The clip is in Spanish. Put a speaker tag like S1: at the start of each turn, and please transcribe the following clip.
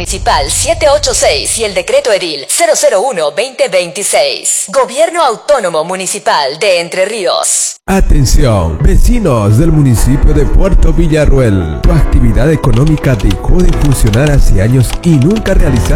S1: Municipal 786 y el Decreto Edil 001-2026. Gobierno Autónomo Municipal de Entre Ríos.
S2: Atención, vecinos del municipio de Puerto Villarruel. Tu actividad económica dejó de funcionar hace años y nunca realizaste